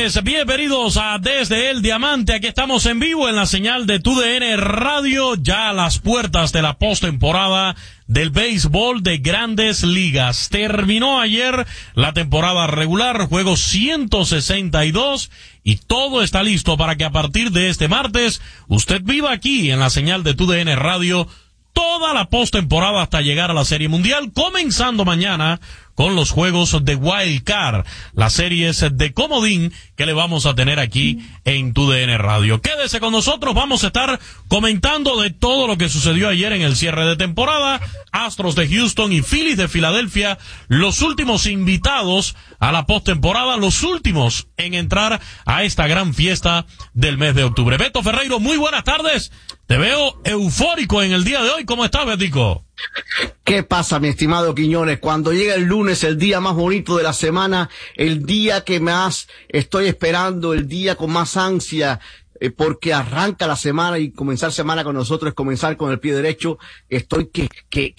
tardes, bienvenidos a Desde el Diamante. Aquí estamos en vivo en la señal de TUDN Radio, ya a las puertas de la postemporada del béisbol de Grandes Ligas. Terminó ayer la temporada regular, juego 162, y todo está listo para que a partir de este martes usted viva aquí en la señal de TUDN Radio toda la postemporada hasta llegar a la Serie Mundial, comenzando mañana con los juegos de Wild Card, las series de comodín que le vamos a tener aquí en TUDN Radio. Quédese con nosotros, vamos a estar comentando de todo lo que sucedió ayer en el cierre de temporada, Astros de Houston y Phillies de Filadelfia, los últimos invitados a la postemporada, los últimos en entrar a esta gran fiesta del mes de octubre. Beto Ferreiro, muy buenas tardes, te veo eufórico en el día de hoy, ¿cómo estás, Betico? ¿Qué pasa, mi estimado Quiñones? Cuando llega el lunes, el día más bonito de la semana, el día que más estoy esperando, el día con más ansia, porque arranca la semana y comenzar semana con nosotros es comenzar con el pie derecho. Estoy que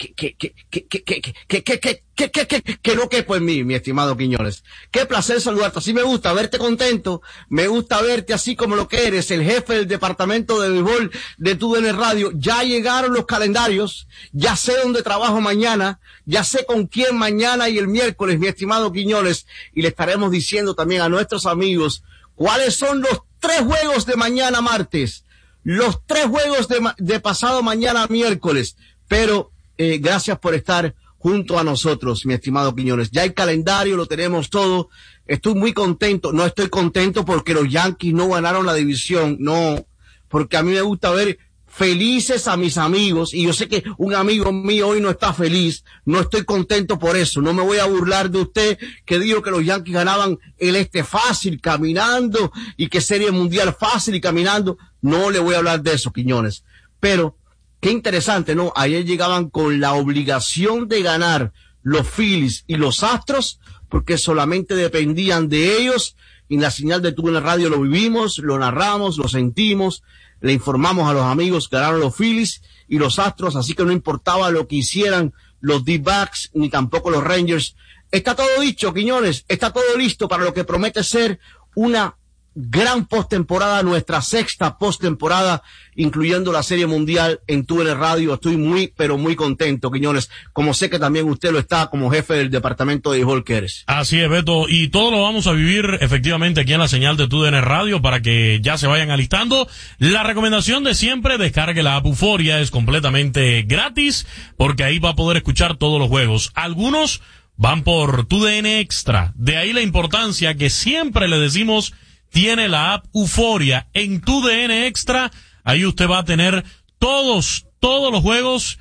no quepo en mí, mi estimado Quiñones. Qué placer saludarte. Así me gusta verte contento, me gusta verte así como lo que eres, el jefe del departamento de béisbol de TUDN Radio. Ya llegaron los calendarios, ya sé dónde trabajo mañana, ya sé con quién mañana y el miércoles, mi estimado Quiñones, y le estaremos diciendo también a nuestros amigos cuáles son los 3 juegos de mañana martes, los 3 juegos de pasado mañana miércoles. Pero gracias por estar junto a nosotros, mi estimado Quiñones. Ya el calendario lo tenemos todo. Estoy muy contento. No estoy contento porque los Yankees no ganaron la división. No, porque a mí me gusta ver felices a mis amigos, y yo sé que un amigo mío hoy no está feliz. No estoy contento por eso. No me voy a burlar de usted que dijo que los Yankees ganaban el este fácil caminando y que Serie Mundial fácil y caminando. No le voy a hablar de eso, Quiñones. Pero qué interesante, ¿no? Ayer llegaban con la obligación de ganar los Phillies y los Astros porque solamente dependían de ellos, y en la señal de TUDN Radio lo vivimos, lo narramos, lo sentimos. Le informamos a los amigos que ganaron los Phillies y los Astros, así que no importaba lo que hicieran los D-backs ni tampoco los Rangers. Está todo dicho, Quiñones, está todo listo para lo que promete ser una gran postemporada, nuestra 6ª postemporada, incluyendo la Serie Mundial en TUDN Radio. Estoy muy, pero muy contento, Quiñones, como sé que también usted lo está como jefe del departamento de béisbol que eres. Así es, Beto, y todo lo vamos a vivir efectivamente aquí en la señal de TUDN Radio para que ya se vayan alistando. La recomendación de siempre, descargue la app Euforia, es completamente gratis, porque ahí va a poder escuchar todos los juegos. Algunos van por TUDN Extra, de ahí la importancia que siempre le decimos tiene la app Euforia. En TUDN Extra, ahí usted va a tener todos los juegos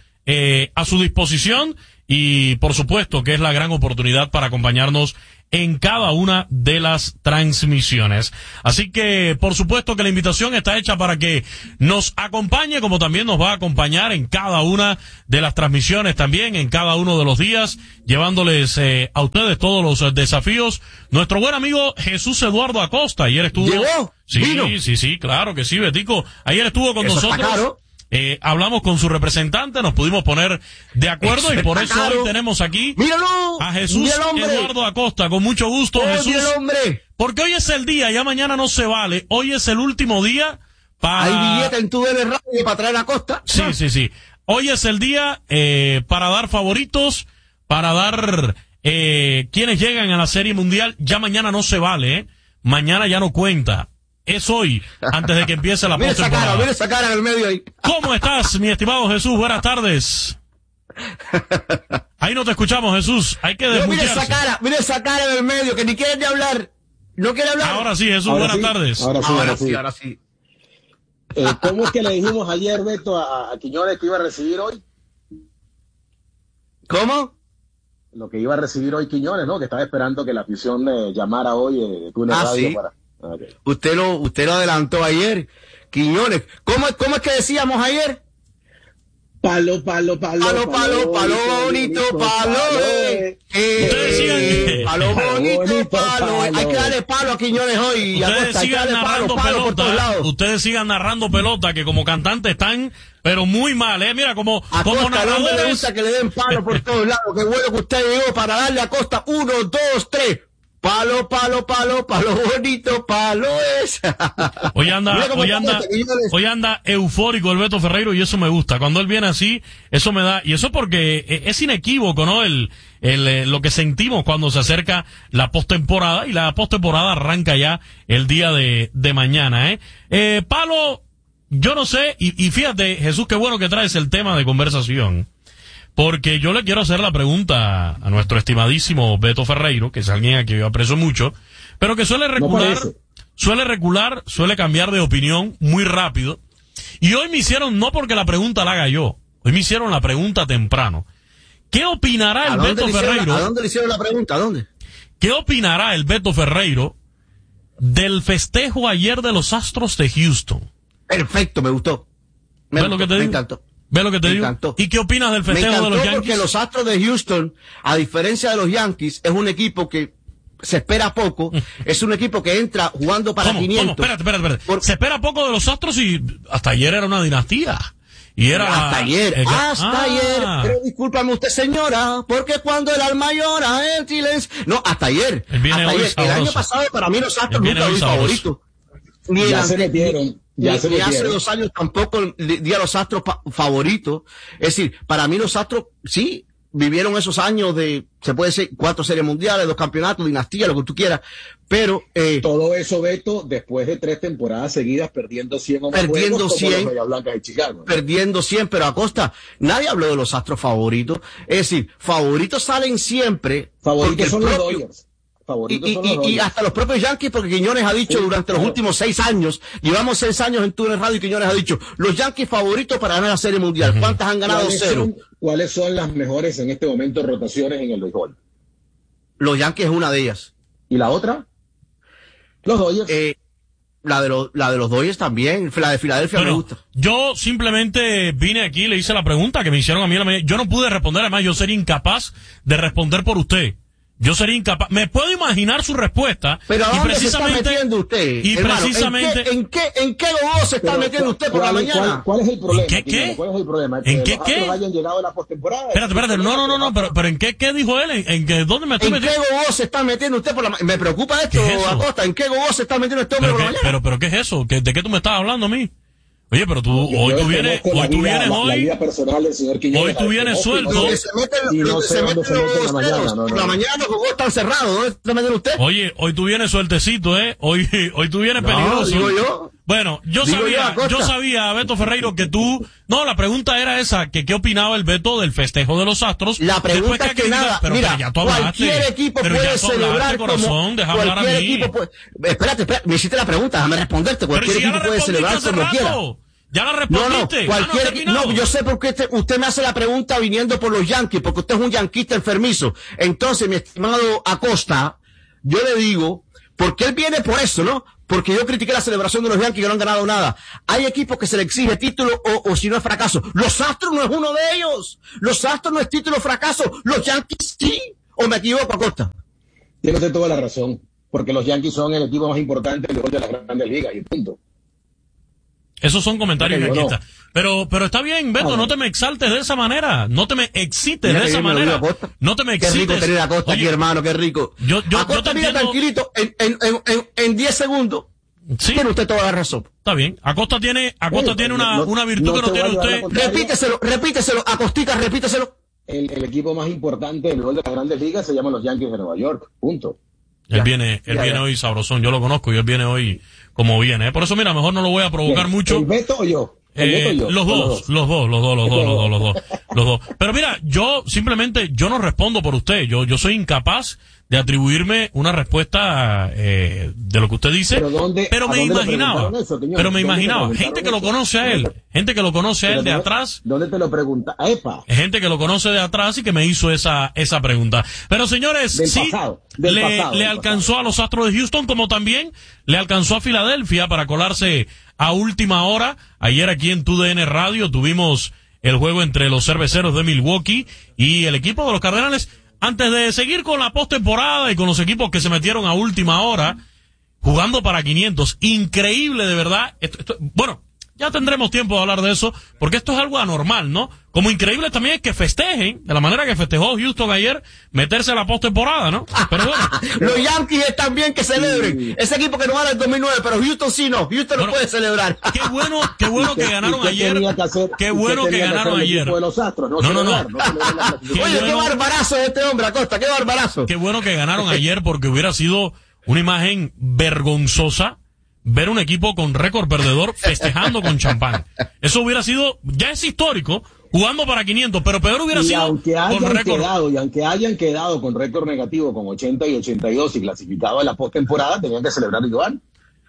a su disposición, y por supuesto que es la gran oportunidad para acompañarnos en cada una de las transmisiones. Así que, por supuesto que la invitación está hecha para que nos acompañe, como también nos va a acompañar en cada una de las transmisiones, también en cada uno de los días, llevándoles a ustedes todos los desafíos. Nuestro buen amigo Jesús Eduardo Acosta, ayer estuvo... ¿Llegó? ¿Vino? Sí, claro que sí, Betico. Ayer estuvo con Eso nosotros. está caro. Hablamos con su representante, nos pudimos poner de acuerdo, y por eso hoy tenemos aquí ¡Míralo! a Jesús Eduardo Acosta. Con mucho gusto, Jesús. ¡Mira el hombre! Porque hoy es el día, ya mañana no se vale. Hoy es el último día para... Hay billetes en TUDN Radio para traer a Acosta. Sí. Hoy es el día para dar favoritos, para dar quienes llegan a la Serie Mundial. Ya mañana no se vale, Mañana ya no cuenta. Es hoy, antes de que empiece la postemporada. Mira esa cara en el medio ahí. ¿Cómo estás, mi estimado Jesús? Buenas tardes. Ahí no te escuchamos, Jesús. Hay que desmutearse. Mira esa cara en el medio, que ni quiere ni hablar. No quiere hablar. Ahora sí, Jesús, buenas tardes. Ahora sí. ¿Cómo es que le dijimos ayer, Beto, a Quiñones que iba a recibir hoy? ¿Cómo? Lo que iba a recibir hoy Quiñones, ¿no? Que estaba esperando que la afición llamara hoy de TUDN Radio ¿sí? para... Okay. Usted lo adelantó ayer, Quiñones. ¿Cómo es que decíamos ayer? Palo bonito, palo. Palo bonito, palo. Hay que darle palo a Quiñones hoy. Ustedes sigan narrando pelota. Ustedes sigan narrando pelota, que como cantantes están, pero muy mal, Mira, como narradores. Le gusta que le den palo por todos lados. Qué bueno que usted llegó para darle a Costa 1, 2, 3. Palo, palo, palo, palo bonito, palo es. Hoy anda eufórico el Beto Ferreiro y eso me gusta. Cuando él viene así, eso me da, y eso porque es inequívoco, ¿no? Lo que sentimos cuando se acerca la postemporada, y la postemporada arranca ya el día de mañana, Palo, yo no sé, y fíjate, Jesús, qué bueno que traes el tema de conversación. Porque yo le quiero hacer la pregunta a nuestro estimadísimo Beto Ferreiro, que es alguien a quien yo aprecio mucho, pero que suele cambiar de opinión muy rápido. Y hoy me hicieron, no porque la pregunta la haga yo, hoy me hicieron la pregunta temprano. ¿Qué opinará el Beto Ferreiro? ¿A dónde le hicieron la pregunta? ¿A dónde? ¿Qué opinará el Beto Ferreiro del festejo ayer de los Astros de Houston? Perfecto, me gustó. Me encantó. ¿Ves lo que te digo? Encantó. ¿Y qué opinas del festejo de los Yankees? Porque los Astros de Houston, a diferencia de los Yankees, es un equipo que se espera poco. Es un equipo que entra jugando para 500. Espérate. Se espera poco de los Astros y hasta ayer era una dinastía. Y era hasta ayer. Pero discúlpame usted, señora, porque cuando el alma llora, el silencio. No, hasta ayer. El año pasado, para mí, los Astros nunca fueron favoritos. Ya se metieron. Ni hace 2 años tampoco di a los Astros favoritos. Es decir, para mí los Astros, sí, vivieron esos años de, se puede decir, 4 series mundiales, 2 campeonatos, dinastía, lo que tú quieras, pero... todo eso, Beto, después de 3 temporadas seguidas perdiendo 100 o más perdiendo 100, como los Medias Blancas de Chicago, ¿no? Perdiendo 100, pero Acosta, nadie habló de los Astros favoritos. Es decir, favoritos salen siempre... Favoritos son los Dodgers. Y hasta los propios Yankees, porque Quiñones ha dicho durante los últimos 6 años, llevamos 6 años en TUDN Radio y Quiñones ha dicho, los Yankees favoritos para ganar la Serie Mundial. ¿Cuántas han ganado? 0. ¿Cuáles son las mejores en este momento rotaciones en el béisbol? Los Yankees es una de ellas. ¿Y la otra? Los Dodgers. La de los Dodgers también, la de Filadelfia me gusta. Yo simplemente vine aquí, le hice la pregunta que me hicieron a mí. Yo no pude responder, además yo sería incapaz de responder por usted. Yo sería incapaz. Me puedo imaginar su respuesta. Pero ¿a dónde se está metiendo usted? Y hermano, precisamente. ¿En qué gogo se está metiendo usted por la mañana? ¿Cuál es el problema? ¿Qué? ¿Cuál es el problema? ¿En qué? hayan llegado a la postemporada. Espérate. No. Pero ¿en qué dijo él? ¿Dónde me estoy metiendo? ¿En qué gogo se está metiendo usted por la mañana? Me preocupa esto, Acosta. ¿En qué gogo se está metiendo este hombre por la mañana? Pero ¿qué es eso? ¿De qué tú me estás hablando a mí? Oye, pero hoy tú vienes suelto. Por la mañana los juegos están cerrados. ¿Dónde está metiendo usted? Oye, hoy tú vienes sueltecito, Hoy tú vienes peligroso. Digo yo. Bueno, yo sabía, Beto Ferreiro, que tú... No, la pregunta era esa, que qué opinaba el Beto del festejo de los Astros. La pregunta es que nada, mira, cualquier equipo puede celebrar corazón, deja hablar a mí. Espérate, me hiciste la pregunta, déjame responderte. Cualquier equipo puede celebrar como quiera. Ya la respondiste. No, yo sé por qué usted me hace la pregunta viniendo por los Yankees, porque usted es un yanquista enfermizo. Entonces, mi estimado Acosta, yo le digo, porque él viene por eso, ¿no? Porque yo critiqué la celebración de los Yankees que no han ganado nada. Hay equipos que se le exige título o si no es fracaso. Los Astros no es uno de ellos. Los Astros no es título o fracaso. Los Yankees sí. ¿O me equivoco, Acosta? Tiene usted toda la razón. Porque los Yankees son el equipo más importante de las grandes ligas y punto. Esos son comentarios yanquistas. Pero está bien, Beto, no te me exaltes de esa manera. No te me excites de esa manera. No te me excites. Qué rico tener a Acosta aquí, hermano, qué rico. Acosta, mira, tranquilito, en 10 segundos. Sí. Tiene usted toda la razón. Está bien. Acosta tiene una virtud que no tiene usted. Repíteselo, Acostica, repíteselo. El equipo más importante del gol de las grandes ligas se llama los Yankees de Nueva York. Punto. Él viene hoy sabrosón, yo lo conozco y él viene hoy como viene, Por eso, mira, mejor no lo voy a provocar mucho. ¿El Beto o yo? Los dos. Pero mira, yo no respondo por usted. Yo soy incapaz de atribuirme una respuesta de lo que usted dice. Pero me imaginaba. Gente que lo conoce a él. Gente que lo conoce a él de atrás. ¿Dónde te lo pregunta? ¡Epa! Gente que lo conoce de atrás y que me hizo esa pregunta. Pero señores, le alcanzó a los Astros de Houston, como también le alcanzó a Filadelfia para colarse a última hora. Ayer aquí en TUDN Radio tuvimos el juego entre los Cerveceros de Milwaukee y el equipo de los Cardenales. Antes de seguir con la postemporada y con los equipos que se metieron a última hora, jugando para 500. Increíble, de verdad. Bueno, ya tendremos tiempo de hablar de eso, porque esto es algo anormal, ¿no? Como increíble también es que festejen, de la manera que festejó Houston ayer, meterse a la postemporada, ¿no? Pero bueno. Los Yankees están bien que celebren. Sí. Ese equipo que no gana el 2009, pero Houston sí no. Houston no puede celebrar. Qué bueno que ganaron ayer. Qué bueno que ganaron ayer. De los Astros, no. Oye, qué barbarazo es este hombre, Acosta, qué barbarazo. Qué bueno que ganaron ayer, porque hubiera sido una imagen vergonzosa ver un equipo con récord perdedor festejando con champán. Eso hubiera sido, ya es histórico, jugando para 500, pero peor hubiera sido aunque hayan quedado con récord negativo, con 80 y 82 y clasificado a la postemporada, tenían que celebrar igual.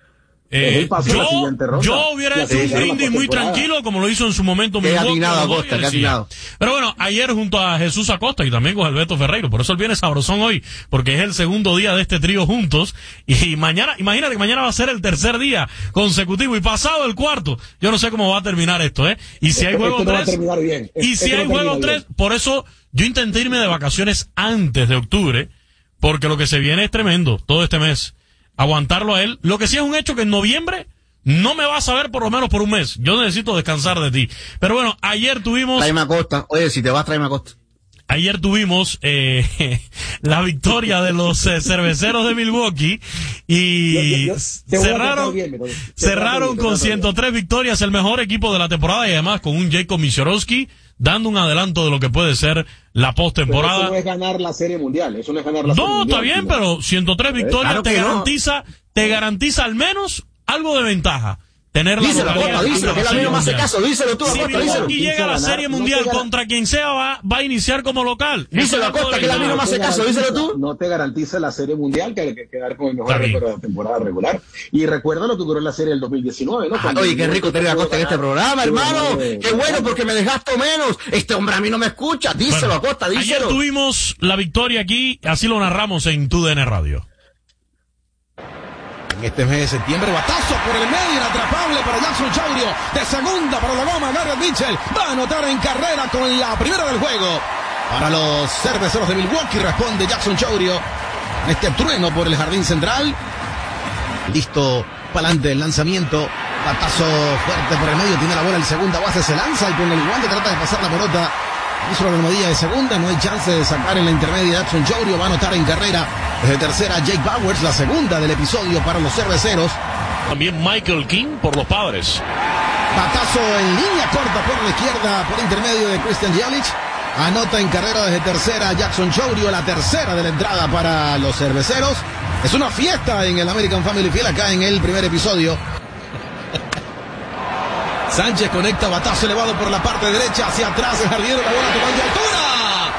Yo hubiera hecho un brindis muy tranquilo, como lo hizo en su momento Milwaukee. Pero bueno, ayer junto a Jesús Acosta y también con Alberto Ferreiro, por eso él viene sabrosón hoy, porque es el segundo día de este trío juntos, y mañana, imagínate que mañana va a ser el tercer día consecutivo y pasado el cuarto. Yo no sé cómo va a terminar esto, y si hay juego 3, y si hay juego 3, por eso yo intenté irme de vacaciones antes de octubre, porque lo que se viene es tremendo todo este mes. Aguantarlo a él. Lo que sí es un hecho que en noviembre no me vas a ver por lo menos por un mes. Yo necesito descansar de ti. Pero bueno, ayer tuvimos... Tráeme a Costa. Oye, si te vas, tráeme a Costa. Ayer tuvimos la victoria de los cerveceros de Milwaukee y cerraron con 103 victorias, el mejor equipo de la temporada, y además con un Jacob Misiorowski dando un adelanto de lo que puede ser la postemporada. Eso no es ganar la Serie Mundial, eso no es ganar la Serie Mundial. No, está bien, pero 103 victorias claro te garantiza al menos algo de ventaja. Díselo, Acosta, díselo, que la misma hace caso, díselo tú, Acosta, díselo. Si Milwaukee llega a la Serie Mundial contra quien sea, va a iniciar como local. Díselo, Acosta, que la misma hace caso, díselo tú. No te garantiza la Serie Mundial, que hay que quedar con el mejor récord de la temporada regular. Y recuerda lo que ocurrió en la Serie del 2019, ¿no? Oye, qué rico tener a Acosta en este programa, hermano. Qué bueno, porque me desgasto menos. Este hombre a mí no me escucha. Díselo, Acosta, díselo. Ayer tuvimos la victoria aquí, así lo narramos en TUDN Radio. En este mes de septiembre, batazo por el medio, inatrapable para Jackson Chourio, de segunda para la goma, Garrett Mitchell, va a anotar en carrera con la primera del juego. Para los cerveceros de Milwaukee responde Jackson Chourio, en este trueno por el jardín central, listo para adelante el lanzamiento, batazo fuerte por el medio, tiene la bola en segunda base, se lanza y con el guante trata de pasar la pelota. Hizo la normadilla de segunda, no hay chance de sacar en la intermedia. Jackson Chourio va a anotar en carrera desde tercera Jake Bauers, la segunda del episodio para los cerveceros. También Michael King por los Padres. Batazo en línea corta por la izquierda, por intermedio de Christian Yelich. Anota en carrera desde tercera Jackson Chourio, la tercera de la entrada para los cerveceros. Es una fiesta en el American Family Field acá en el primer episodio. Sánchez conecta, batazo elevado por la parte derecha, hacia atrás, el jardinero, la bola tomando altura.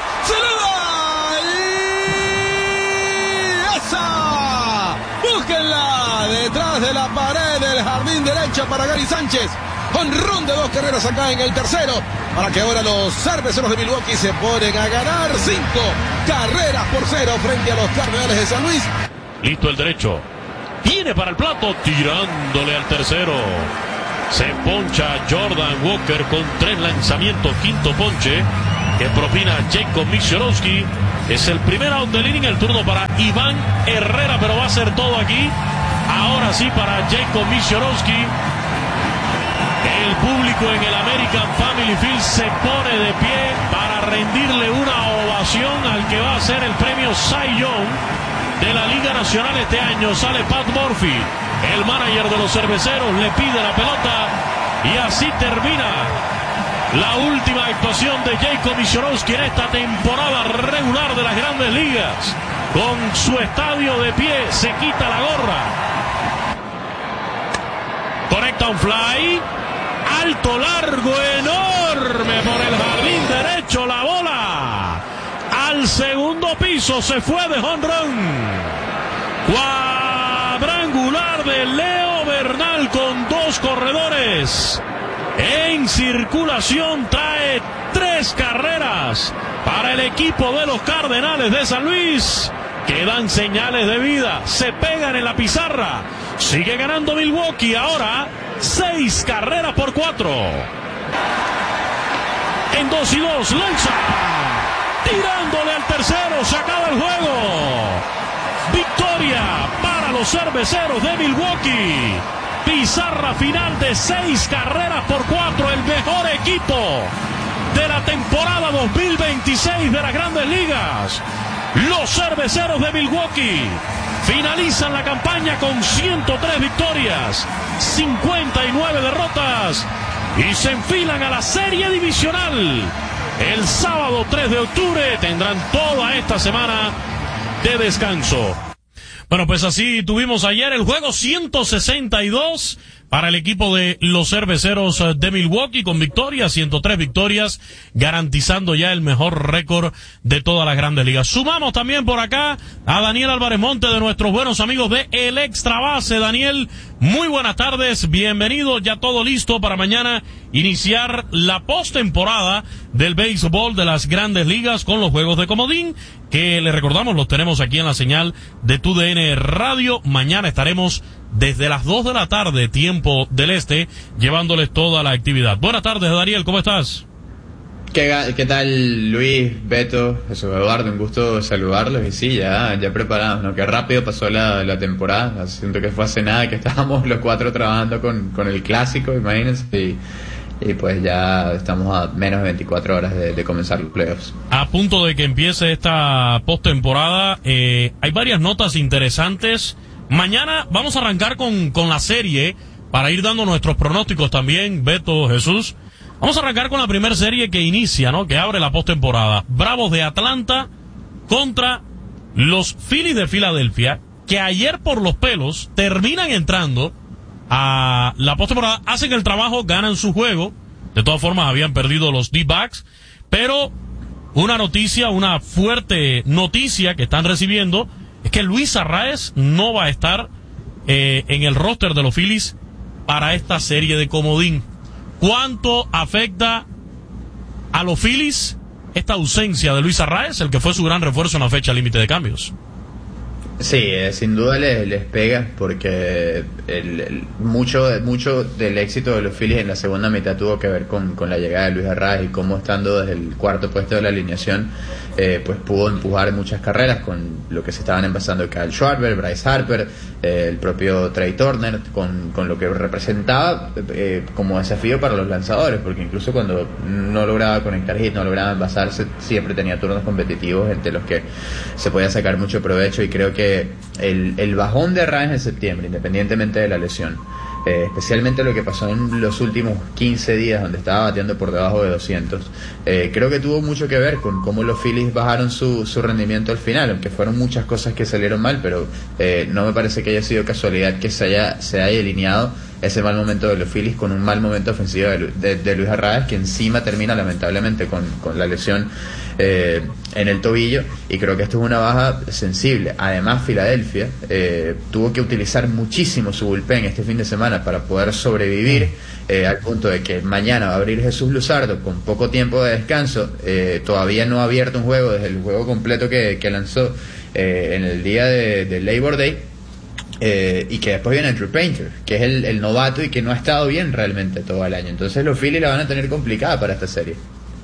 ¡Se eleva! ¡Y esa! ¡Búsquenla! Detrás de la pared del jardín derecha para Gary Sánchez. Honrón de 2 carreras acá en el tercero, para que ahora los cerveceros de Milwaukee se ponen a ganar 5 carreras por 0 frente a los Cardenales de San Luis. Listo el derecho. Viene para el plato, tirándole al tercero. Se poncha Jordan Walker con 3 lanzamientos, quinto ponche que propina Jacob Misiorowski. Es el primer out del inning, el turno para Iván Herrera, pero va a ser todo aquí. Ahora sí para Jacob Misiorowski. El público en el American Family Field se pone de pie para rendirle una ovación al que va a ser el premio Cy Young de la Liga Nacional este año. Sale Pat Murphy, el manager de los cerveceros, le pide la pelota y así termina la última actuación de Jacob Misiorowski en esta temporada regular de las Grandes Ligas. Con su estadio de pie se quita la gorra. Conecta un fly. Alto, largo, enorme por el jardín derecho, la bola al segundo piso, se fue de home run. Cuadrangular de Leo Bernal con 2 corredores en circulación, trae 3 carreras para el equipo de los Cardenales de San Luis, que dan señales de vida, se pegan en la pizarra. Sigue ganando Milwaukee, ahora 6 carreras por 4. En 2-2, lanza. Tirándole al tercero, se acaba el juego. Victoria para los cerveceros de Milwaukee. Pizarra final de 6 carreras por 4, el mejor equipo de la temporada 2026 de las Grandes Ligas. Los Cerveceros de Milwaukee finalizan la campaña con 103 victorias, 59 derrotas y se enfilan a la serie divisional. El sábado 3 de octubre tendrán toda esta semana de descanso. Bueno, pues así tuvimos ayer el juego 162 para el equipo de los Cerveceros de Milwaukee, con victorias, 103 victorias, garantizando ya el mejor récord de todas las Grandes Ligas. Sumamos también por acá a Daniel Álvarez Monte, de nuestros buenos amigos de El Extra Base. Daniel, muy buenas tardes, bienvenido, ya todo listo para mañana iniciar la postemporada del béisbol de las Grandes Ligas con los juegos de comodín, que les recordamos, los tenemos aquí en la señal de TUDN Radio. Mañana estaremos desde las 2 de la tarde, tiempo del este, llevándoles toda la actividad. Buenas tardes, Daniel, ¿cómo estás? ¿Qué tal, Luis, Beto, Jesús Eduardo? Un gusto saludarlos. Y sí, ya preparados, ¿no? Qué rápido pasó la temporada. Siento que fue hace nada que estábamos los 4 trabajando con el clásico, imagínense. Y pues ya estamos a menos de 24 horas de comenzar los playoffs. A punto de que empiece esta postemporada, hay varias notas interesantes. Mañana vamos a arrancar con la serie para ir dando nuestros pronósticos también, Beto, Jesús. Vamos a arrancar con la primera serie que inicia, ¿no? Que abre la postemporada. Bravos de Atlanta contra los Phillies de Filadelfia, que ayer por los pelos terminan entrando a la postemporada, hacen el trabajo, ganan su juego. De todas formas habían perdido los D-backs, pero una fuerte noticia que están recibiendo es que Luis Arraez no va a estar en el roster de los Phillies para esta serie de comodín. ¿Cuánto afecta a los Phillies esta ausencia de Luis Arraez, el que fue su gran refuerzo en la fecha límite de cambios? Sí, sin duda les pega, porque mucho del éxito de los Phillies en la segunda mitad tuvo que ver con la llegada de Luis Arraez, y cómo, estando desde el cuarto puesto de la alineación, pues pudo empujar muchas carreras con lo que se estaban empezando Kyle Schwarber, Bryce Harper, el propio Trey Turner, con lo que representaba como desafío para los lanzadores, porque incluso cuando no lograba conectar hit, no lograba envasarse, siempre tenía turnos competitivos entre los que se podía sacar mucho provecho. Y creo que el bajón de Arraez en septiembre, independientemente de la lesión, especialmente lo que pasó en los últimos 15 días, donde estaba bateando por debajo de 200, creo que tuvo mucho que ver con cómo los Phillies bajaron su rendimiento al final, aunque fueron muchas cosas que salieron mal, pero no me parece que haya sido casualidad que se haya alineado ese mal momento de los Phillies con un mal momento ofensivo de Luis Arraez, que encima termina lamentablemente con la lesión en el tobillo, y creo que esto es una baja sensible. Además, Filadelfia tuvo que utilizar muchísimo su bullpen este fin de semana para poder sobrevivir, al punto de que mañana va a abrir Jesús Luzardo con poco tiempo de descanso. Todavía no ha abierto un juego desde el juego completo que lanzó en el día de Labor Day. Y que después viene Andrew Painter, que es el novato y que no ha estado bien realmente todo el año. Entonces los Phillies la van a tener complicada para esta serie.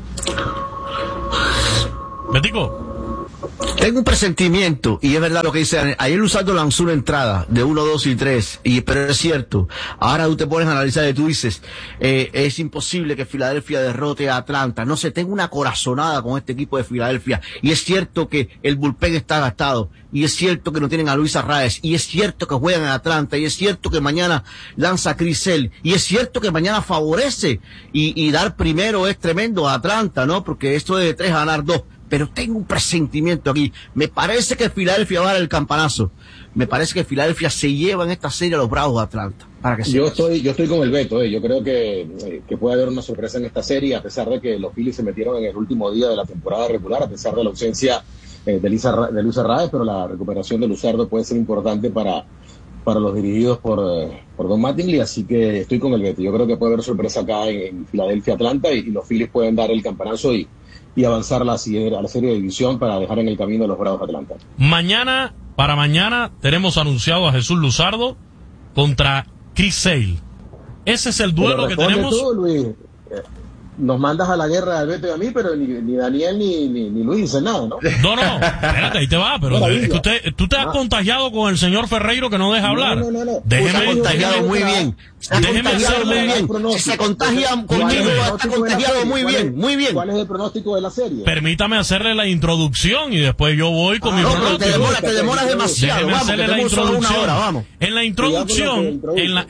Betico. Tengo un presentimiento, y es verdad lo que dice. Ayer Luzardo lanzó una entrada de 1, 2 y 3, pero es cierto. Ahora tú te pones a analizar y tú dices, es imposible que Filadelfia derrote a Atlanta. No sé, tengo una corazonada con este equipo de Filadelfia, y es cierto que el bullpen está gastado, y es cierto que no tienen a Luis Arraez, y es cierto que juegan en Atlanta, y es cierto que mañana lanza Chris Sale, y es cierto que mañana favorece, y dar primero es tremendo a Atlanta, ¿no? Porque esto de 3 a ganar 2. Pero tengo un presentimiento aquí. Me parece que Filadelfia va a dar el campanazo. Me parece que Filadelfia se lleva en esta serie a los Bravos de Atlanta. Yo estoy con el Beto. Yo creo que puede haber una sorpresa en esta serie, a pesar de que los Phillies se metieron en el último día de la temporada regular, a pesar de la ausencia de Luis Arraez, pero la recuperación de Luzardo puede ser importante para los dirigidos por Don Mattingly. Así que estoy con el Beto. Yo creo que puede haber sorpresa acá en Filadelfia, Atlanta, y los Phillies pueden dar el campanazo y avanzar a la serie de división para dejar en el camino a los Bravos de Atlanta. Para mañana tenemos anunciado a Jesús Luzardo contra Chris Sale. Ese es el duelo que tenemos. Tú, Luis. nos mandas a la guerra al Beto y a mí, pero ni Daniel ni Luis dicen nada, ¿no? No, espérate, ahí te va, pero es que tú te has contagiado con el señor Ferreiro que no deja hablar. No. Se ha contagiado muy bien. Déjeme hacerle... Si se contagia conmigo, está contagiado muy bien, muy bien. ¿Cuál es el pronóstico de la serie? Permítame hacerle la introducción y después yo voy con mi pronóstico. Te demoras demasiado. Déjeme Vamos, hacerle la introducción. Vamos. En la introducción,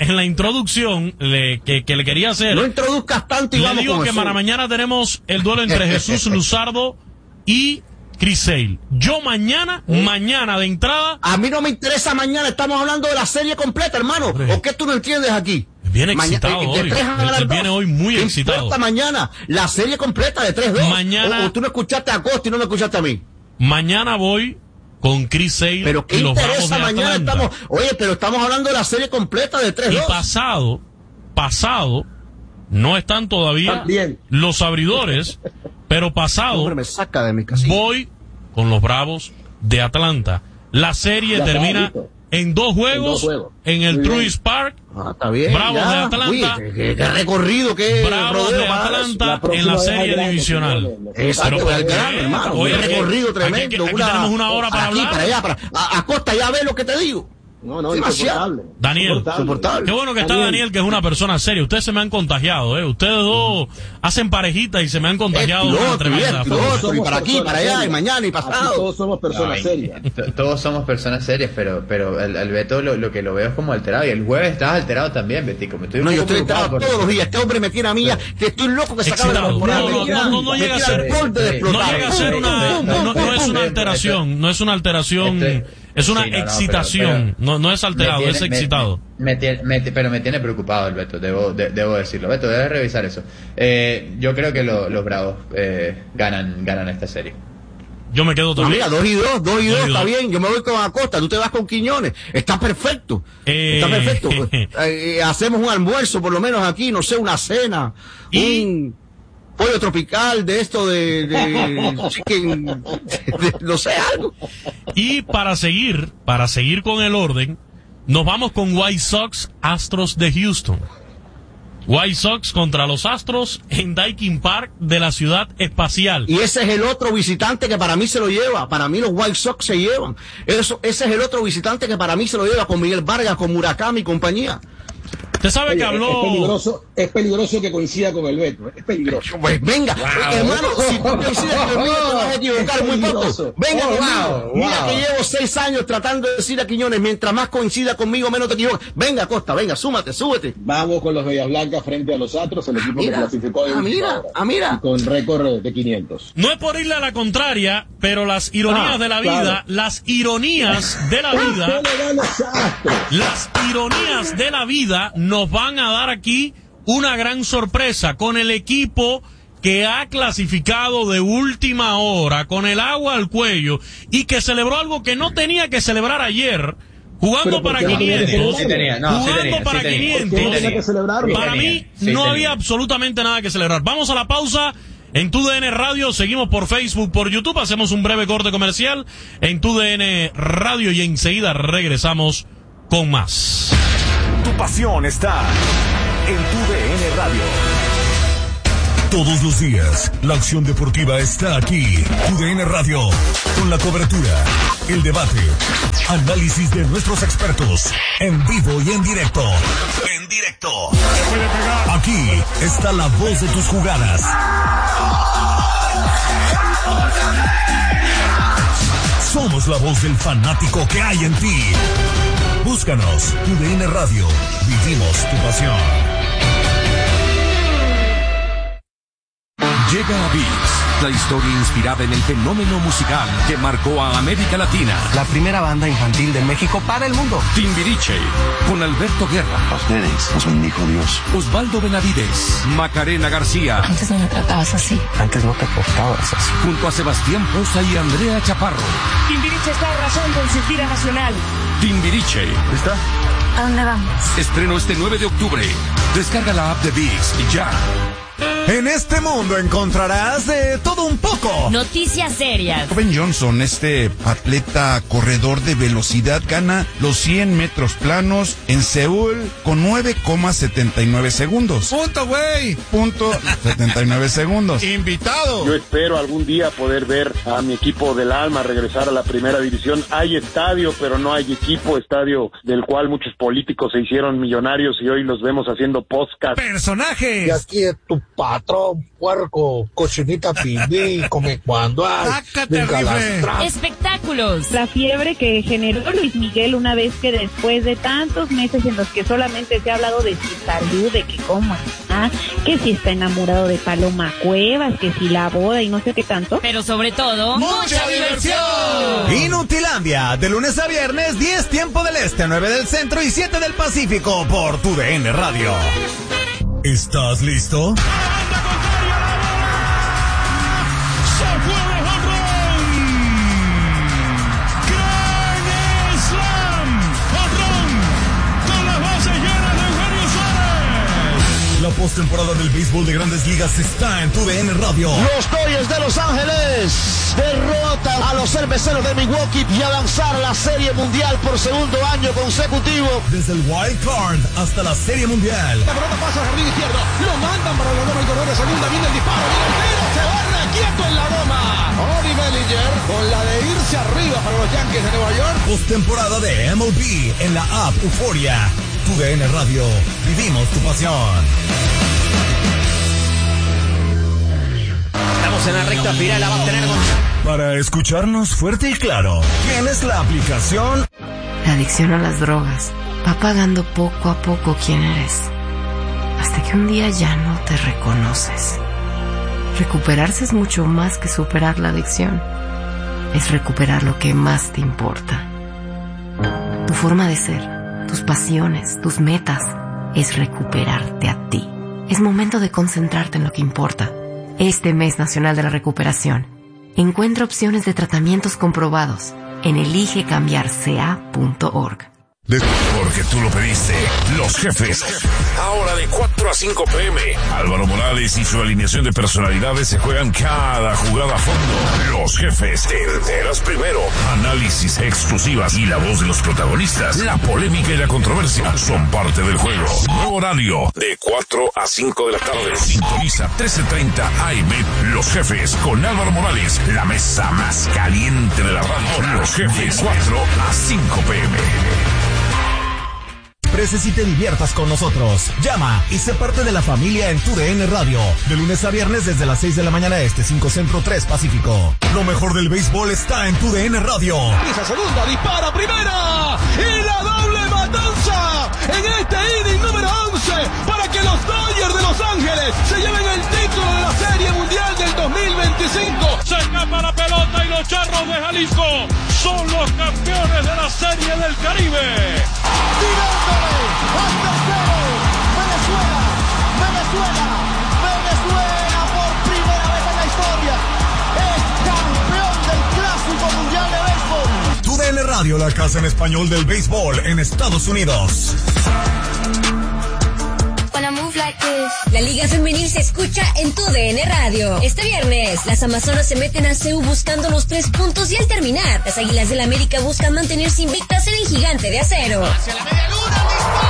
que le quería hacer... No introduzcas tanto y le vamos digo con que eso. para mañana tenemos el duelo entre Jesús Luzardo y Chris Sale. Yo mañana de entrada... A mí no me interesa mañana, estamos hablando de la serie completa, hermano. ¿O qué tú no entiendes aquí? Viene excitado hoy. Él viene hoy muy excitado. Esta mañana, la serie completa de 3-2. Mañana... O tú no escuchaste a Costa y no me escuchaste a mí. Mañana voy con Chris Sale pero qué y los Bravos interesa de mañana Atlanta. pero estamos hablando de la serie completa de 3-2. Y pasado, no están todavía los abridores, pero pasado, hombre, me saca de mi casilla. voy con los Bravos de Atlanta. La serie termina en 2 juegos, en el Truist Park. Está bien. Bravos de Atlanta. Qué recorrido, qué Bravos de Atlanta en la serie divisional. Exacto, hermano. Oye, un recorrido tremendo. Aquí tenemos una hora para aquí, hablar. para allá, Acosta, ya ves lo que te digo. No, demasiado. Daniel, qué bueno que está Daniel, que es una persona seria. Ustedes se me han contagiado, Ustedes dos hacen parejitas y se me han contagiado de una tremenda forma. Y para aquí, para allá, y mañana, y pasado. Todos somos personas serias. Todos somos personas serias, pero el Beto lo que lo veo es como alterado. Y el jueves estabas alterado también, Betico. No, yo estoy alterado todos los días. Este hombre me tiene a mí, que estoy loco que se acabe la temporada. No llega a ser una, no es una alteración, no es una alteración. Es una excitación, no es alterado, es excitado. Pero me tiene preocupado el Beto, debo decirlo. Beto, debes revisar eso. Yo creo que los Bravos ganan esta serie. Yo me quedo también. Mira, 2-2, está bien. Yo me voy con Acosta, tú te vas con Quiñones. Está perfecto. Está perfecto. Hacemos un almuerzo, por lo menos aquí, no sé, una cena. Un pollo tropical de esto de chicken, no sé, algo. Y para seguir con el orden, nos vamos con White Sox Astros de Houston. White Sox contra los Astros en Daikin Park de la Ciudad Espacial. Y ese es el otro visitante que para mí se lo lleva. Para mí los White Sox se llevan. Ese es el otro visitante que para mí se lo lleva con Miguel Vargas, con Murakami y compañía. Usted sabe que habló... Es peligroso que coincida con el Beto. Es peligroso. Pues venga, hermano, si tú coincides conmigo te vas a equivocar muy poco. Venga conmigo. Mira que llevo 6 años tratando de decir a Quiñones, mientras más coincida conmigo, menos te equivocas. Venga, Costa, venga, súbete. Vamos con los Medias Blancas frente a los Astros, el equipo que clasificó de mira. con récord de 500. No es por irle a la contraria, pero las ironías de la vida, claro. las ironías de la vida nos van a dar aquí una gran sorpresa con el equipo que ha clasificado de última hora, con el agua al cuello, y que celebró algo que no tenía que celebrar ayer, jugando para 500. Jugando para 500. Para mí no había absolutamente nada que celebrar. Vamos a la pausa. En TUDN Radio, seguimos por Facebook, por YouTube, hacemos un breve corte comercial en TUDN Radio y enseguida regresamos con más. Tu pasión está en TUDN Radio. Todos los días, la acción deportiva está aquí. TUDN Radio, con la cobertura, el debate, análisis de nuestros expertos, en vivo y en directo. Aquí está la voz de tus jugadas. Somos la voz del fanático que hay en ti. Búscanos, TUDN Radio. Vivimos tu pasión. Llega a VIX, la historia inspirada en el fenómeno musical que marcó a América Latina. La primera banda infantil de México para el mundo. Timbiriche, con Alberto Guerra. A ustedes nos bendijo Dios. Osvaldo Benavides, Macarena García. Antes no me tratabas así. Antes no te portabas así. Junto a Sebastián Poza y Andrea Chaparro. Timbiriche está arrasando en su gira nacional. Timbiriche. ¿Está? ¿A dónde vamos? Estreno este 9 de octubre. Descarga la app de VIX y ya. En este mundo encontrarás de todo un poco. Noticias serias. Ben Johnson, este atleta corredor de velocidad, gana los 100 metros planos en Seúl con 9,79 segundos. ¡Punto, güey! Punto 79 segundos. Invitado. Yo espero algún día poder ver a mi equipo del alma regresar a la primera división. Hay estadio, pero no hay equipo. Estadio del cual muchos políticos se hicieron millonarios y hoy los vemos haciendo podcast. Personajes. Y aquí es tu patrón, puerco, cochinita pibí, come cuando hay. Espectáculos. La fiebre que generó Luis Miguel una vez que después de tantos meses en los que solamente se ha hablado de su salud, de que cómo está, que si está enamorado de Paloma Cuevas, que si la boda y no sé qué tanto. Pero sobre todo, ¡mucha diversión! Inutilandia, de lunes a viernes, 10 tiempo del este, 9 del centro y 7 del Pacífico por TUDN Radio. ¿Estás listo? La postemporada del béisbol de Grandes Ligas está en TUDN Radio. Los Dodgers de Los Ángeles derrotan a los Cerveceros de Milwaukee y avanzar a la Serie Mundial por segundo año consecutivo. Desde el Wild Card hasta la Serie Mundial. La pelota pasa al jardín izquierdo, lo mandan para la goma, el corredor de segunda, viene el disparo, viene el tiro, se barre quieto en la goma. Odie Bellinger con la de irse arriba para los Yankees de Nueva York. Postemporada de MLB en la app Euforia. TUDN Radio, vivimos tu pasión. Estamos en la recta final, la va a tener Para escucharnos fuerte y claro, tienes la aplicación. La adicción a las drogas va pagando poco a poco quién eres, hasta que un día ya no te reconoces. Recuperarse es mucho más que superar la adicción. Es recuperar lo que más te importa. Tu forma de ser, tus pasiones, tus metas, es recuperarte a ti. Es momento de concentrarte en lo que importa. Este mes nacional de la recuperación, encuentra opciones de tratamientos comprobados en eligecambiarca.org. Porque tú lo pediste. Los jefes. Ahora de 4 a 5 p.m. Álvaro Morales y su alineación de personalidades se juegan cada jugada a fondo. Los jefes. Te enteras primero. Análisis exclusivas y la voz de los protagonistas. La polémica y la controversia son parte del juego. Nuevo horario de 4 a 5 de la tarde. Sintoniza 13:30 AM. Los jefes con Álvaro Morales. La mesa más caliente de la radio. Los jefes 4 a 5 p.m. Preces y te diviertas con nosotros. Llama y sé parte de la familia en TUDN Radio. De lunes a viernes desde las 6 de la mañana este, 5 Centro, 3 Pacífico. Lo mejor del béisbol está en TUDN Radio. Esa segunda, dispara primera. Y la doble matanza en este inning número 11 para que los Dodgers de Los Ángeles se lleven el título de la Serie Mundial del 2025. Se escapa la pelota y los Charros de Jalisco son los campeones de la Serie del Caribe. Venezuela por primera vez en la historia es campeón del Clásico Mundial de Béisbol. TUDN Radio, la casa en español del béisbol en Estados Unidos. La Liga Femenil se escucha en TUDN Radio. Este viernes, las Amazonas se meten a CEU buscando los 3 puntos y al terminar, las Águilas del América buscan mantenerse invictas en el Gigante de Acero. Hacia la media luna,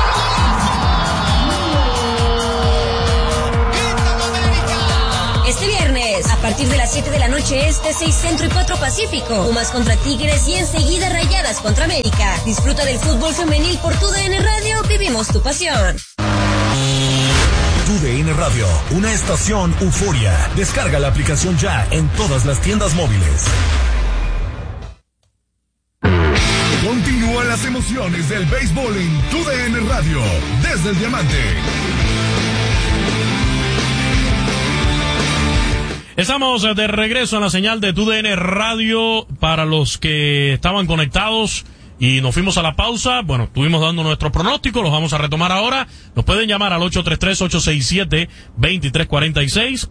Este viernes, a partir de las 7 de la noche este, 6 Centro y 4 Pacífico, Pumas contra Tigres y enseguida Rayadas contra América. Disfruta del fútbol femenil por TUDN Radio, vivimos tu pasión. TUDN Radio, una estación Euforia. Descarga la aplicación ya en todas las tiendas móviles. Continúan las emociones del béisbol en TUDN Radio, desde el Diamante. Estamos de regreso en la señal de TUDN Radio. Para los que estaban conectados y nos fuimos a la pausa, bueno, estuvimos dando nuestro pronóstico, los vamos a retomar ahora. Nos pueden llamar al 833-867-2346,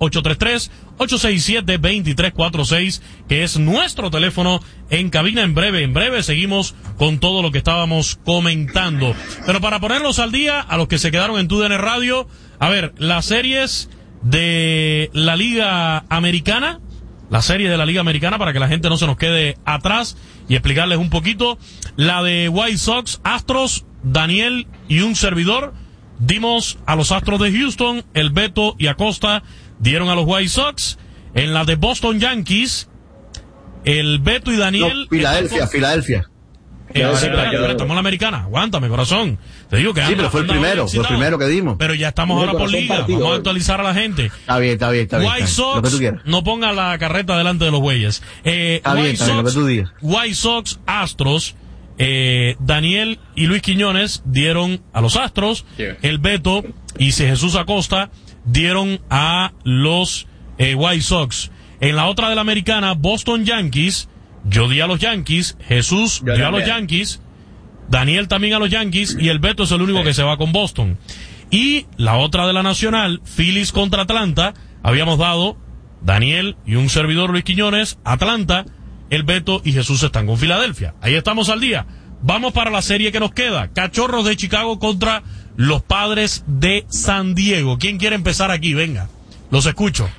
833-867-2346, que es nuestro teléfono en cabina. En breve seguimos con todo lo que estábamos comentando. Pero para ponerlos al día, a los que se quedaron en TUDN Radio, a ver, las series de la Liga Americana, la serie de la Liga Americana, para que la gente no se nos quede atrás y explicarles un poquito. La de White Sox, Astros, Daniel y un servidor dimos a los Astros de Houston, el Beto y Acosta dieron a los White Sox. En la de Boston Yankees, el Beto y Daniel... No, Filadelfia. Estamos en la Americana, aguántame, corazón. Te digo que sí, pero fue el primero que dimos. Pero ya estamos ahora por liga, vamos a actualizar a la gente. Está bien. White Sox, no ponga la carreta delante de los bueyes. Está bien, lo que tú digas. White Sox, Astros, Daniel y Luis Quiñones dieron a los Astros, el Beto y Jesús Acosta dieron a los White Sox. En la otra de la Americana, Boston Yankees, yo di a los Yankees, Jesús dio a los Yankees, Daniel también a los Yankees y el Beto es el único que se va con Boston. Y la otra de la Nacional, Phillies contra Atlanta, habíamos dado Daniel y un servidor Luis Quiñones, Atlanta, el Beto y Jesús están con Filadelfia. Ahí estamos al día. Vamos para la serie que nos queda. Cachorros de Chicago contra los Padres de San Diego. ¿Quién quiere empezar aquí? Venga, los escucho.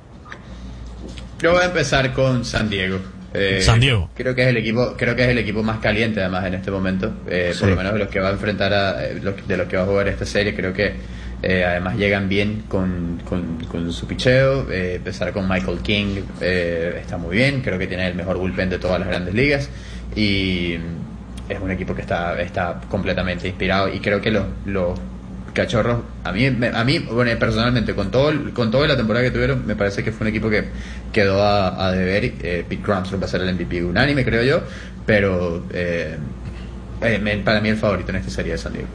Yo voy a empezar con San Diego. San Diego. Creo que es el equipo más caliente además en este momento, sí. Por lo menos de los que va a enfrentar de los que va a jugar esta serie. Creo que además llegan bien con su picheo. Empezar con Michael King está muy bien. Creo que tiene el mejor bullpen de todas las grandes ligas y es un equipo que está completamente inspirado, y creo que los Cachorros, a mí bueno, personalmente, con toda la temporada que tuvieron, me parece que fue un equipo que quedó a deber. Pete Crompton va a ser el MVP unánime, creo yo, pero para mí el favorito en esta serie es San Diego.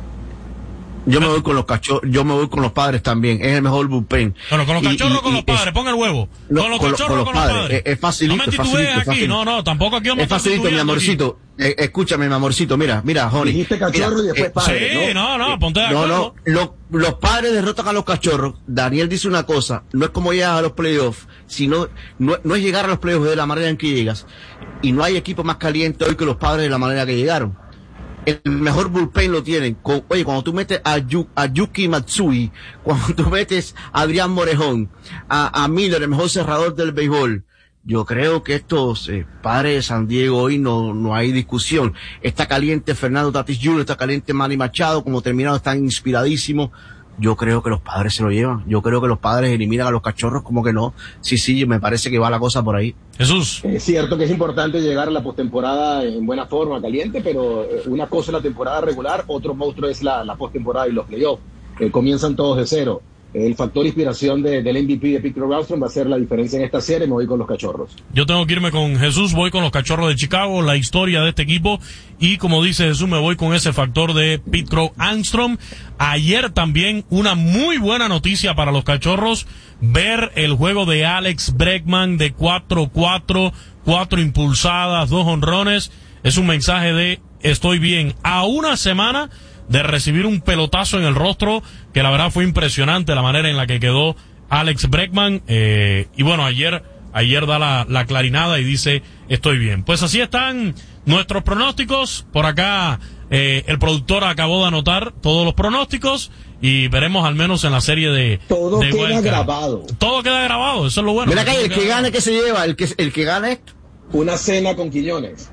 Yo me voy con los Cachorros, yo me voy con los Padres también, es el mejor bullpen. Bueno, con los Cachorros o con los Padres, ponga el huevo. Con los Cachorros o con los Padres. Es facilito, no me titubees aquí, no, tampoco aquí vamos a es facilito, mi amorcito. Escúchame, mi amorcito, mira, Joni. Dijiste Cachorro y después Padre, sí, no, ponte de acuerdo. Los Padres derrotan a los Cachorros. Daniel dice una cosa, no es como llegar a los playoffs, sino no es llegar a los playoffs de la manera en que llegas. Y no hay equipo más caliente hoy que los Padres de la manera que llegaron. El mejor bullpen lo tienen. Cuando tú metes a Yuki Matsui, cuando tú metes a Adrián Morejón, a Miller, el mejor cerrador del béisbol, yo creo que estos Padres de San Diego hoy no hay discusión. Está caliente Fernando Tatis Jr., está caliente Manny Machado, como terminaron están inspiradísimos. Yo creo que los Padres se lo llevan. Yo creo que los Padres eliminan a los Cachorros, como que no. Sí, me parece que va la cosa por ahí. Jesús. Es cierto que es importante llegar a la postemporada en buena forma, caliente, pero una cosa es la temporada regular, otro monstruo es la postemporada y los playoffs. Comienzan todos de cero. El factor inspiración del MVP de Pete Crompton va a ser la diferencia en esta serie. Me voy con los Cachorros. Yo tengo que irme con Jesús, voy con los Cachorros de Chicago, la historia de este equipo, y como dice Jesús, me voy con ese factor de Pete Crompton. Ayer también una muy buena noticia para los Cachorros, ver el juego de Alex Bregman de 4-4, 4 impulsadas, 2 honrones. Es un mensaje de estoy bien a una semana de recibir un pelotazo en el rostro, que la verdad fue impresionante la manera en la que quedó Alex Bregman, y bueno, ayer da la clarinada y dice estoy bien. Pues así están nuestros pronósticos. Por acá el productor acabó de anotar todos los pronósticos y veremos al menos en la serie de todo queda grabado. Todo queda grabado, eso es lo bueno. Mira que el que gane, ¿qué se lleva? El que gane una cena con Quiñones.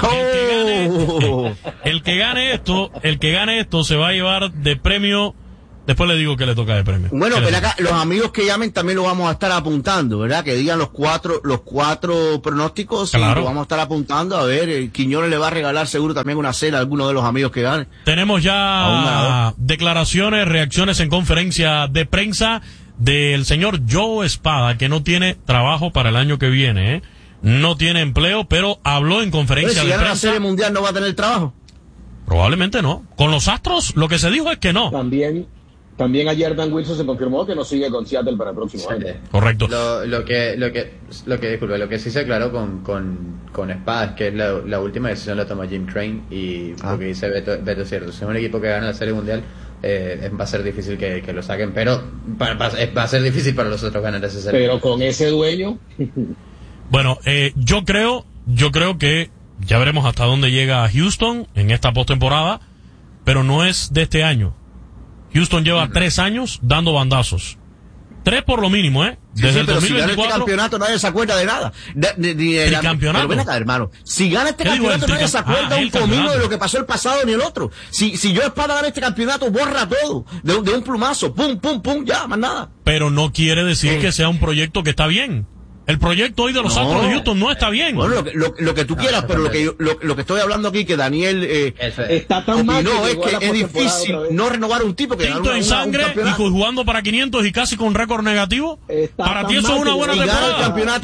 El que gane esto se va a llevar de premio. Después le digo que le toca de premio. Bueno, pero acá los amigos que llamen también lo vamos a estar apuntando, ¿verdad? Que digan los cuatro pronósticos. Claro. Y lo vamos a estar apuntando. A ver, Quiñones le va a regalar seguro también una cena a alguno de los amigos que ganen. Tenemos ya declaraciones, reacciones en conferencia de prensa del señor Joe Espada, que no tiene trabajo para el año que viene, ¿eh? No tiene empleo, pero habló en conferencia de prensa. Si gana la Serie Mundial, ¿no va a tener trabajo? Probablemente no. Con los Astros, lo que se dijo es que no. También ayer Dan Wilson se confirmó que no sigue con Seattle para el próximo año. Correcto. Lo que sí se aclaró con Espada es que la última decisión la toma Jim Crane, y lo que dice Beto es cierto. Si es un equipo que gana la Serie Mundial, va a ser difícil que lo saquen, pero va a ser difícil para los otros ganar ese serie. Pero con ese dueño... Bueno, yo creo que ya veremos hasta dónde llega Houston en esta postemporada, pero no es de este año. Houston lleva 3 años dando bandazos. 3 por lo mínimo, ¿eh? Desde el 2024. Si gana este campeonato nadie se acuerda de nada. ¿El campeonato? Pero ven acá, hermano. Si gana este campeonato nadie se acuerda un comino de lo que pasó el pasado ni el otro. Si Joe Espada gana este campeonato, borra todo. De un plumazo. Pum, pum, pum, ya, más nada. Pero no quiere decir que sea un proyecto que está bien. El proyecto hoy de los Astros de Houston no está bien. Bueno, lo que tú quieras, pero lo que estoy hablando aquí, que Daniel está tan mal es que es difícil no renovar un tipo que tinto en sangre y jugando para 500 y casi con récord negativo. Para ti eso es una buena temporada.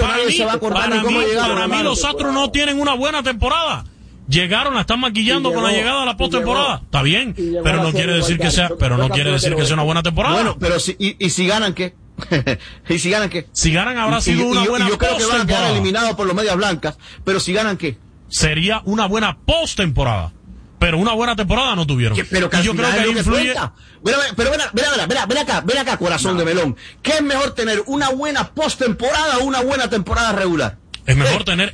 Para mí los Astros no tienen una buena temporada. Llegaron, la están maquillando con la llegada a la postemporada. Está bien, pero no quiere decir que sea, una buena temporada. Bueno, pero si ganan, ¿qué? ¿Y si ganan qué? Si ganan habrá sido una buena postemporada. Yo creo que van a quedar eliminados por los medias blancas, pero si ganan ¿qué? Sería una buena postemporada, pero una buena temporada no tuvieron. Pero yo creo que ahí influye. Pero ven acá, corazón de melón. ¿Qué es mejor tener, una buena postemporada o una buena temporada regular? Es mejor tener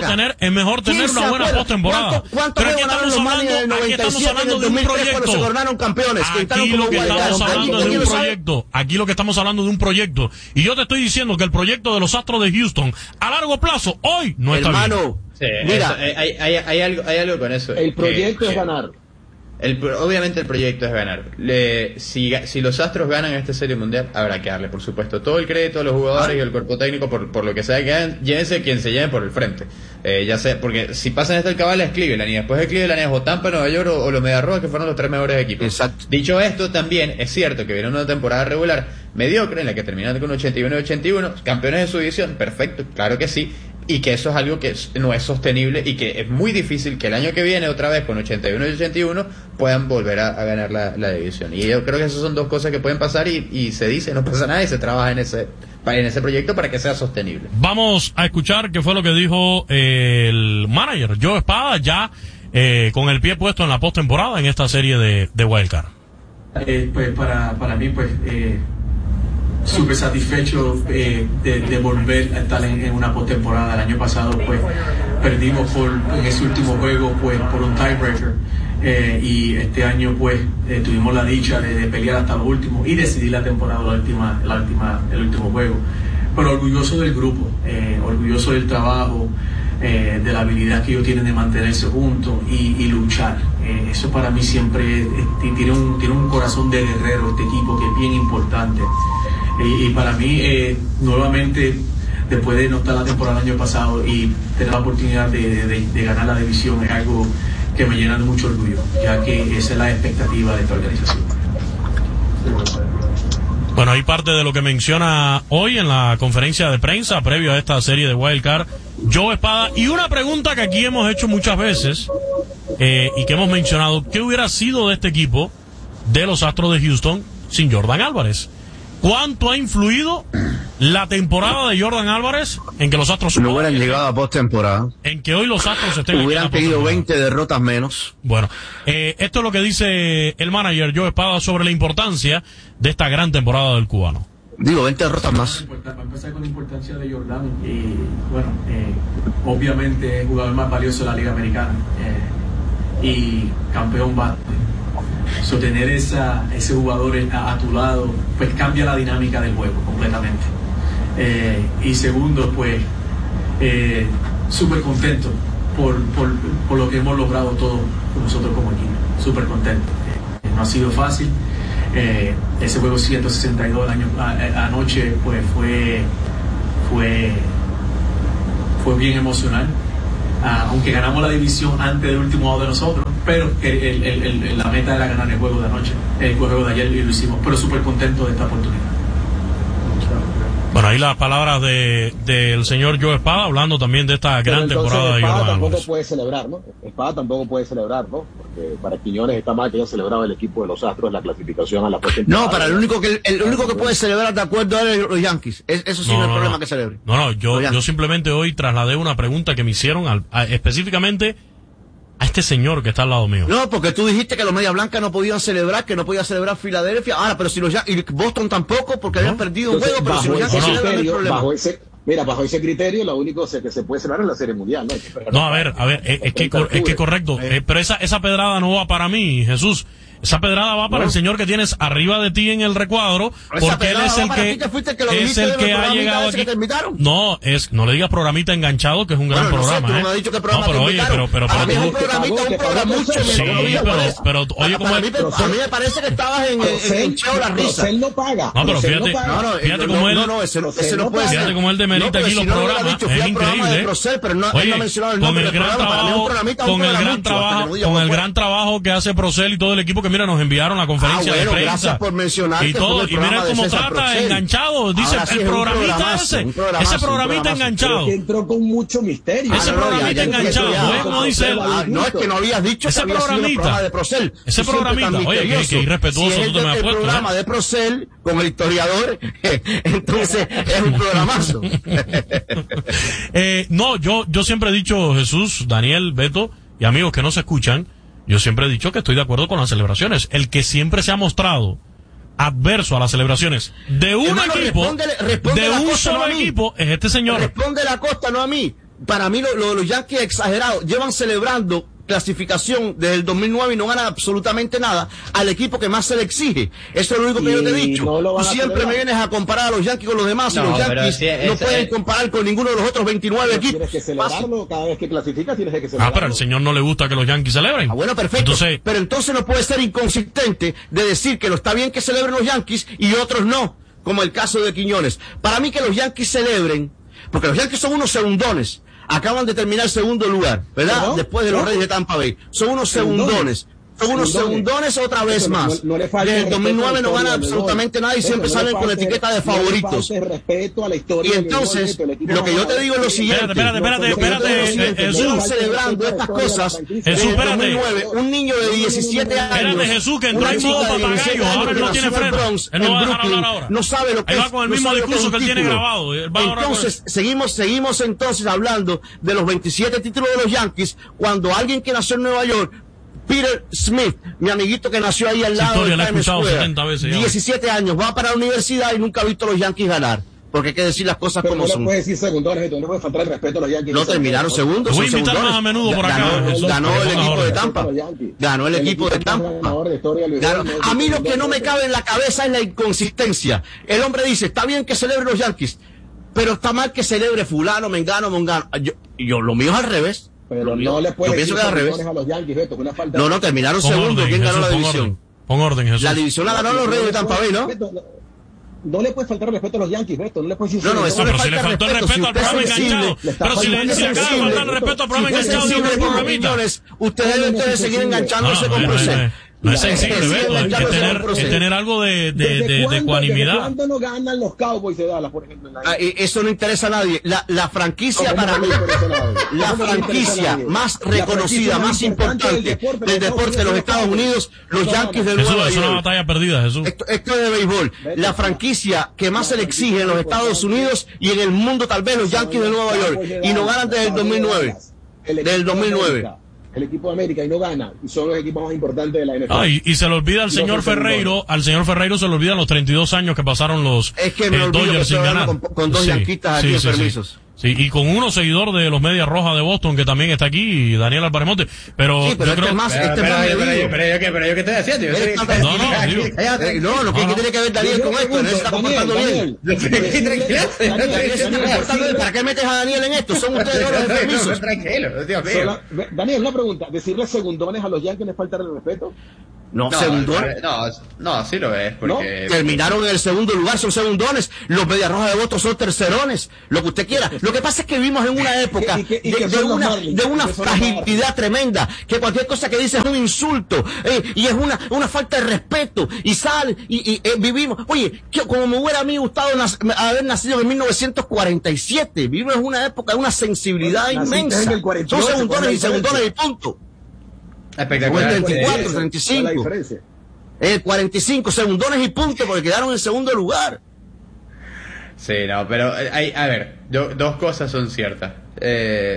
una buena postemporada. Pero aquí estamos hablando de un proyecto. Se coronaron campeones. Aquí lo que estamos hablando de un proyecto. Aquí lo que estamos hablando de un proyecto. Y yo te estoy diciendo que el proyecto de los Astros de Houston a largo plazo hoy no está bien. Hermano, sí, mira, hay algo con eso. El proyecto es ganar. Obviamente el proyecto es ganar. Si los Astros ganan esta Serie Mundial, habrá que darle, por supuesto, todo el crédito a los jugadores y al cuerpo técnico por lo que sea que hagan. Llévense quien se lleve por el frente. Ya sé, porque si pasan esto el cabal es Cleveland y después de Cleveland es o Tampa, Nueva York o los Mediarrojas, que fueron los 3 mejores equipos. Exacto. Dicho esto, también es cierto que viene una temporada regular mediocre en la que terminaron con 81 y 81, campeones de su división, perfecto, claro que sí. Y que eso es algo que no es sostenible y que es muy difícil que el año que viene, otra vez con 81 y 81, puedan volver a ganar la división. Y yo creo que esas son dos cosas que pueden pasar y se dice, no pasa nada y se trabaja en ese proyecto para que sea sostenible. Vamos a escuchar qué fue lo que dijo el manager, Joe Espada, ya con el pie puesto en la postemporada en esta serie de Wild Card. Pues para mí, pues... súper satisfecho de volver a estar en una postemporada. El año pasado pues perdimos en ese último juego pues por un tiebreaker y este año pues tuvimos la dicha de pelear hasta lo último y decidir la temporada el último juego, pero orgulloso del grupo, orgulloso del trabajo, de la habilidad que ellos tienen de mantenerse juntos y luchar. Eso para mí siempre tiene un corazón de guerrero este equipo, que es bien importante. Y para mí, nuevamente, después de no estar la temporada del año pasado y tener la oportunidad de ganar la división, es algo que me llena de mucho orgullo, ya que esa es la expectativa de esta organización. Bueno, hay parte de lo que menciona hoy en la conferencia de prensa previo a esta serie de Wild Card, Joe Espada, y una pregunta que aquí hemos hecho muchas veces y que hemos mencionado: ¿qué hubiera sido de este equipo de los Astros de Houston sin Yordan Álvarez? ¿Cuánto ha influido la temporada de Yordan Álvarez en que los Astros no hubieran llegado a postemporada? En que hoy los Astros estén hubieran tenido 20 derrotas menos. Bueno, esto es lo que dice el manager Joe Espada sobre la importancia de esta gran temporada del cubano. Digo, 20 derrotas más. Para empezar con la importancia de Yordan, bueno, obviamente es el jugador más valioso de la Liga Americana y campeón bate. Tener ese jugador a tu lado pues cambia la dinámica del juego completamente. Y segundo, pues súper contento por lo que hemos logrado todos nosotros como equipo, súper contento. No ha sido fácil. Ese juego 162 anoche pues fue bien emocional, aunque ganamos la división antes del último lado de nosotros, pero la meta era ganar el juego de anoche, el juego de ayer, y lo hicimos, pero súper contento de esta oportunidad. Bueno, ahí las palabras del señor Joe Espada, hablando también de esta gran temporada de Yordan Álvarez. Espada tampoco puede celebrar, ¿no? Porque para Quiñones está mal que haya celebrado el equipo de los Astros en la clasificación a la postemporada. No, para el único que puede celebrar de acuerdo a los Yankees. Eso sí no es problema que celebre. Yo simplemente hoy trasladé una pregunta que me hicieron específicamente a este señor que está al lado mío. No, porque tú dijiste que los Medias Blancas no podían celebrar, que no podía celebrar Filadelfia. Ahora, pero si los Yankees, y Boston tampoco, porque habían perdido un juego, pero si los Yankees celebran, no hay problema. Bajo ese criterio, lo único que se puede celebrar es la Serie Mundial, ¿no? No, a ver, es que correcto. Pero esa pedrada no va para mí, Jesús. Esa pedrada va para el señor que tienes arriba de ti en el recuadro, porque él es el que ha llegado aquí. No le digas programita enganchado, que es un gran programa, no oye, pero oye, como a mí me parece que estabas en Cheo la risa. Él no paga. No, pero fíjate como él, fíjate como él demerita aquí los programas, es increíble. Oye, con el gran trabajo que hace Procel y todo el equipo que mira nos enviaron la conferencia de prensa. Gracias por mencionar y todo, y mira cómo trata enganchado, dice el programita ese programita enganchado. Que entró con mucho misterio. Ese programita enganchado, oye como dice él. No, es que no habías dicho ese programita de Procel. Ese programita, oye, que irrespetuoso tú te me has puesto. El programa de Procel con el historiador, entonces es un programazo. No, yo siempre he dicho, Jesús, Daniel, Beto y amigos que no se escuchan, yo siempre he dicho que estoy de acuerdo con las celebraciones. El que siempre se ha mostrado adverso a las celebraciones de un equipo, de un solo equipo, es este señor. Responde la Costa, no a mí. Para mí los Yankees exagerados llevan celebrando clasificación desde el 2009 y no ganan absolutamente nada al equipo que más se le exige. Eso es lo único que yo te he dicho. Tú siempre me vienes a comparar a los Yankees con los demás, y los Yankees no pueden comparar con ninguno de los otros 29 equipos. Tienes que celebrarlo cada vez que clasificas, tienes que celebrarlo. Pero al señor no le gusta que los Yankees celebren. Bueno, perfecto. Pero entonces no puede ser inconsistente de decir que lo está bien que celebren los Yankees y otros no, como el caso de Quiñones. Para mí que los Yankees celebren, porque los Yankees son unos segundones. Acaban de terminar segundo lugar, ¿verdad? ¿No? Después de los Reyes de Tampa Bay. Son unos segundones. Son unos segundones otra vez más. Desde el 2009 no ganan absolutamente nada y siempre salen con la etiqueta de favoritos. Respeto a la historia. Y entonces, lo que yo te digo es lo siguiente. Espérate, Jesús. Celebrando estas cosas. Jesús, espérate. Un niño de 17 años. Espérate, Jesús, que entró en modo papagayo. Ahora él no tiene freno. Él no va a dejar hablar ahora. No sabe lo que es. Él va con el mismo discurso que él tiene grabado. Entonces, seguimos entonces hablando de los 27 títulos de los Yankees, cuando alguien que nació en Nueva York, Peter Smith, mi amiguito que nació ahí al lado de Times Square, 17 años, va para la universidad y nunca ha visto a los Yankees ganar. Porque hay que decir las cosas como son. No puedes decir segundones, no puede faltar el respeto a los Yankees. No terminaron segundos. Voy a invitar más a menudo por acá. Ganó el equipo de Tampa. Ganó el equipo de Tampa. A mí lo que no me cabe en la cabeza es la inconsistencia. El hombre dice, está bien que celebre los Yankees, pero está mal que celebre fulano, mengano, mongano. Yo lo mío es al revés. Pero no le puedes decir a los Yankees, Beto, una falta. No, terminaron segundo. ¿Quién ganó la división? Pon orden, Jesús. La división la ganó los Reyes de Tampa Bay, ¿no? No le puedes faltar respeto a los Yankees, Beto. No le puedes decir. Pero si le faltó el respeto al programa enganchado. Pero si le acaba de faltar el respeto al programa enganchado de un programita. Ustedes deben seguir enganchándose con Procel. No es sensible, Beto, hay que tener algo de ecuanimidad. ¿Desde cuándo no ganan los Cowboys de Dallas, por ejemplo? Eso no interesa a nadie. La franquicia para mí, la franquicia más reconocida, más importante del deporte de los Estados Unidos, los Yankees de Nueva York. Es una batalla perdida, Jesús. Esto es de béisbol. La franquicia que más se le exige en los Estados Unidos y en el mundo, tal vez, los Yankees de Nueva York. Y no ganan desde el 2009. Desde el 2009. El equipo de América y no gana, y son los equipos más importantes de la NFL. Y se le olvida al señor Ferreiro, se le olvidan los 32 años que pasaron los Dodgers sin ganar. Con dos yanquistas aquí en permisos. Sí, y con uno seguidor de los Medias Rojas de Boston, que también está aquí, Daniel Álvarez Monte. Pero yo creo pero yo qué estoy haciendo. No, lo que tiene que ver Daniel con esto, no se está comportando bien. ¿Para qué metes a Daniel en esto? Son ustedes dos los enfermizos. Daniel, una pregunta, ¿decirle segundones a los Yankees les falta el respeto? No, segundones. No, sí lo es, porque terminaron en el segundo lugar, son segundones. Los Medias Rojas de Boston son tercerones. Lo que usted quiera. Lo que pasa es que vivimos en una época de una fragilidad tremenda, que cualquier cosa que dice es un insulto, y es una falta de respeto, y sale, y vivimos. Oye, como me hubiera a mí gustado haber nacido en 1947. Vivimos en una época de una sensibilidad inmensa. Son segundones y segundones y punto. Espectacular. 34, 35. 45 segundones y punto porque quedaron en segundo lugar. Sí, no, pero a ver, dos cosas son ciertas.